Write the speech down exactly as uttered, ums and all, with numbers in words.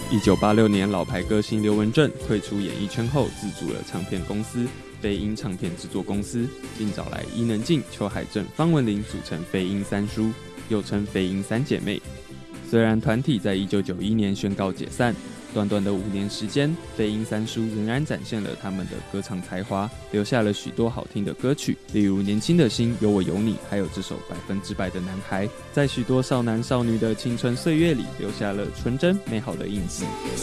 一九八六年，老牌歌星刘文正退出演艺圈后，自组了唱片公司飞鹰唱片制作公司，并找来伊能静、邱海正、方文琳组成飞鹰三叔，又称飞鹰三姐妹。虽然团体在一九九一年宣告解散，短短的五年时间，飞鹰三叔仍然展现了他们的歌唱才华，留下了许多好听的歌曲，例如《年轻的心》、有我有你，还有这首《百分之百的男孩》，在许多少男少女的青春岁月里留下了纯真美好的印记。